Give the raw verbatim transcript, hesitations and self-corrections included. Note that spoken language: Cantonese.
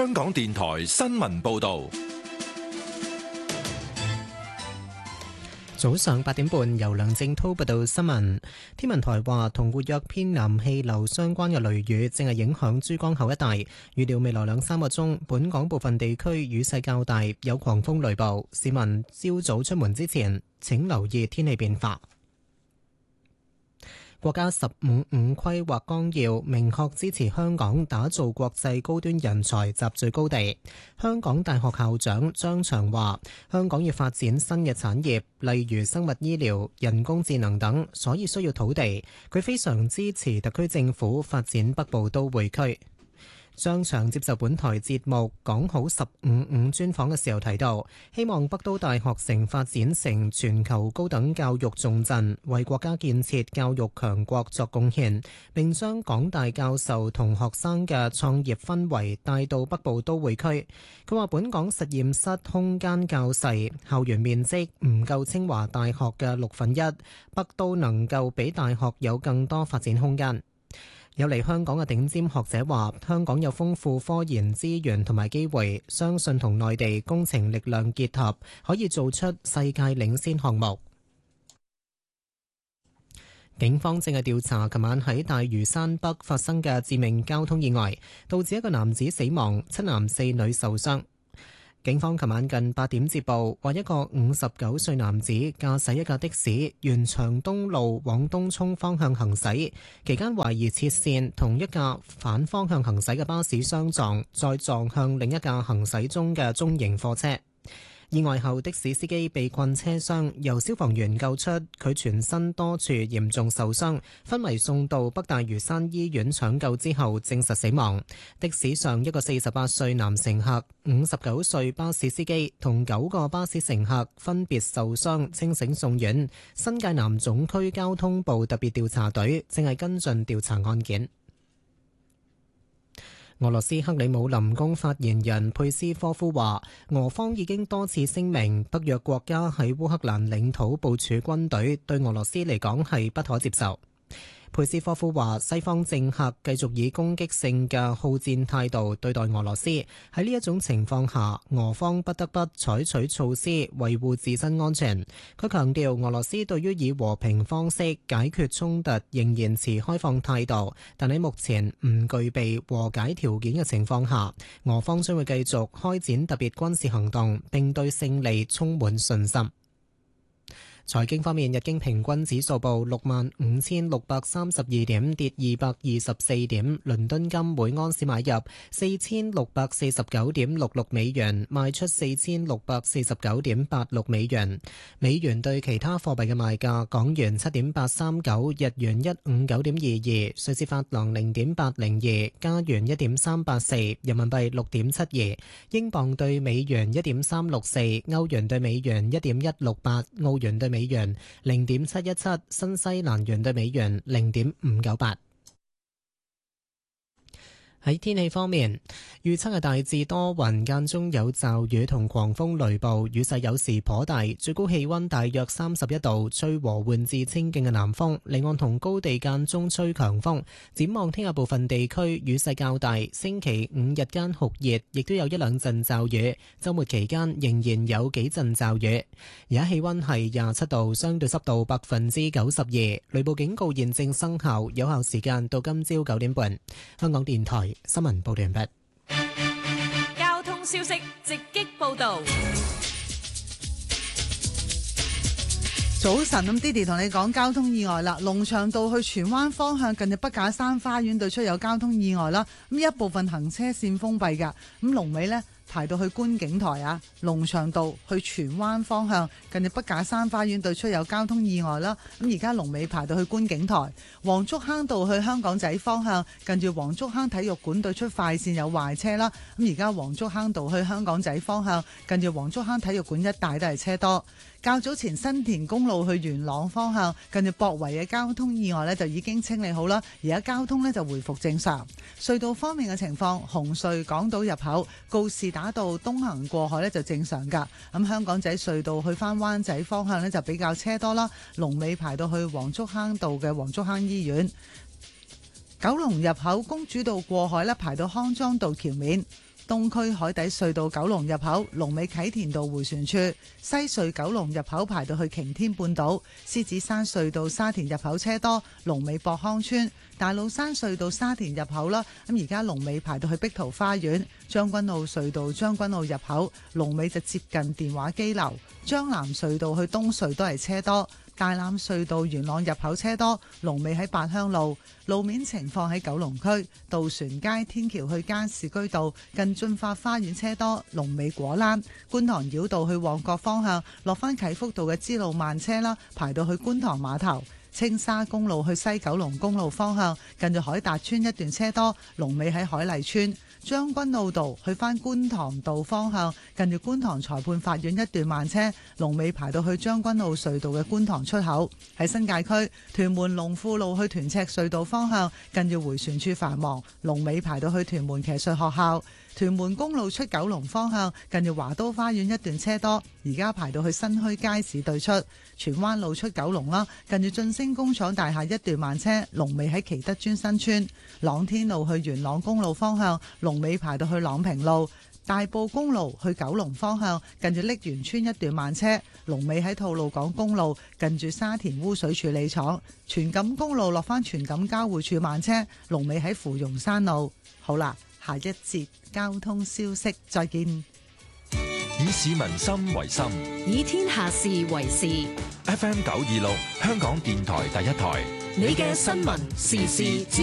香港電台新聞報道。 早上八點半，由梁正滔報道新聞。天文台話，同活躍偏南氣流相關嘅雷雨正係影響珠江口一帶，預料未來兩三個鐘，本港部分地區雨勢較大，有狂風雷暴。市民朝早出門之前，請留意天氣變化。國家十五五規劃綱要明確支持香港打造國際高端人才集聚高地。香港大學校長張翔話，香港要發展新嘅產業，例如生物醫療、人工智能等，所以需要土地。佢非常支持特區政府發展北部都會區。張翔接受本台節目講好十五五專訪嘅時候提到，希望北都大學城發展成全球高等教育重鎮，為國家建設教育強國作貢獻，並將港大教授同學生嘅創業氛圍帶到北部都會區。佢話本港實驗室空間較細，校園面積唔夠清華大學嘅六分一，北都能夠俾大學有更多發展空間。有嚟香港嘅頂尖學者話，香港有豐富科研資源同埋機會，相信同內地工程力量結合，可以做出世界領先項目。警方正係調查琴晚喺大嶼山北發生嘅致命交通意外，導致一個男子死亡，七男四女受傷。警方琴晚近八點接報，話一個五十九歲男子駕駛一架的士沿長東路往東涌方向行駛，期間懷疑切線同一架反方向行駛嘅巴士相撞，再撞向另一架行駛中嘅中型貨車。意外後，的士司機被困車廂，由消防員救出，佢全身多處嚴重受傷，昏迷送到北大嶼山醫院搶救之後證實死亡。的士上一個四十八歲男乘客、五十九歲巴士司機同九個巴士乘客分別受傷，清醒送院。新界南總區交通部特別調查隊正係跟進調查案件。俄羅斯克里姆林宮發言人佩斯科夫話，俄方已經多次聲明，北約國家喺烏克蘭領土部署軍隊，對俄羅斯嚟講係不可接受。佩斯科夫話，西方政客繼續以攻擊性嘅好戰態度對待俄羅斯，喺呢一種情況下，俄方不得不採取措施維護自身安全。佢強調，俄羅斯對於以和平方式解決衝突仍然持開放態度，但喺目前唔具備和解條件嘅情況下，俄方將會繼續開展特別軍事行動，並對勝利充滿信心。財經方面，日經平均指數報六萬五千六百三十二點，跌二百二十四點。倫敦金每盎司買入四千六百四十九點六六美元，賣出四千六百四十九點八六美元。美元對其他貨幣嘅賣價：港元七點八三九，日元一五九點二二，瑞士法郎零點八零二，加元一點三八四，人民幣六點七二，英鎊對美元一點三六四，歐元對美元一點一六八，澳元對美元零點七一七，新西蘭元對美元零點五九八。喺天氣方面，預測係大致多雲，間中有驟雨同狂風雷暴，雨勢有時頗大，最高氣溫大約三十一度，吹和緩至清勁嘅南風，離岸同高地間中吹強風。展望聽日部分地區雨勢較大，星期五日間酷熱，亦都有一兩陣驟雨，週末期間仍然有幾陣驟雨。而家氣溫係廿七度，相對濕度百分之九十二，雷暴警告現正生效，有效時間到今朝九點半。香港電台新聞報道完畢。 交通消息直擊報道。 早晨，咁 Didi 同你講交通意外啦。龍翔道去荃灣方向近住北架山花園對出有交通意外啦。咁一部分行車線封閉噶。咁龍尾呢，排到去觀景台啊。龍翔道去荃灣方向近住北架山花園對出有交通意外啦。咁而家龍尾排到去觀景台。黃竹坑道去香港仔方向近住黃竹坑體育館對出快線有壞車啦。咁而家黃竹坑道去香港仔方向近住黃竹坑體育館一帶都係車多。較早前新田公路去元朗方向近住博圍嘅交通意外呢就已經清理好啦，而家交通呢就回復正常。隧道方面嘅情況，紅隧港島入口告士打道東行過海呢就正常㗎。咁香港仔隧道去返灣仔方向呢就比較車多啦，龍尾排到去黃竹坑道嘅黃竹坑醫院。 九龍入口公主道過海咧，排到康莊道橋面。東區海底隧道九龍入口龍尾啟田道迴旋處，西隧九龍入口排到去擎天半島，獅子山隧道沙田入口車多，龍尾博康村。大老山隧道沙田入口啦，咁而家龍尾排到去碧桃花園。將軍澳隧道將軍澳入口龍尾就接近電話機樓。將南隧道去東隧都係車多。大欖隧道元朗入口車多，龍尾喺八鄉路。路面情況喺九龍區渡船街天橋去加士居道近駿發花園車多，龍尾果欄。觀塘繞道去旺角方向落返啟福道嘅支路慢車啦，排到去觀塘碼頭。青沙公路去西九龍公路方向近住海達村一段車多，龍尾喺海麗村。將軍澳道去返觀塘道方向近住觀塘裁判法院一段慢車，龍尾排到去將軍澳隧道嘅觀塘出口。喺新界區屯門龍富路去屯赤隧道方向近住迴旋處繁忙，龍尾排到去屯門騎術學校。屯門公路出九龍方向近住華都花園一段車多，而家排到去新墟街市對出。荃灣路出九龍啦，近住晉升工廠大廈一段慢車，龍尾喺祈德尊新村。朗天路去元朗公路方向龍尾排到去朗平路。大埔公路去九龍方向近住瀝源村一段慢車，龍尾喺吐露港公路近住沙田污水處理廠。荃錦公路落返荃錦交匯處慢車，龍尾喺芙蓉山路。好啦，下一節交通消息再見。 以市民心為心， 以天下事為事。 F M 九二六香港電台第一台， 你嘅新聞時事資